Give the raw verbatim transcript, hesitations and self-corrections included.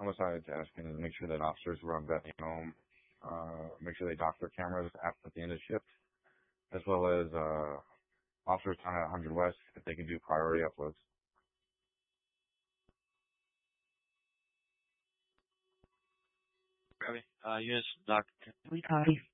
homicides, asking to make sure that officers who are on Bethany home, uh, make sure they dock their cameras after the end of shift, as well as uh, officers down at one hundred West if they can do priority uploads. Copy. Uh, U S Doc. We copy.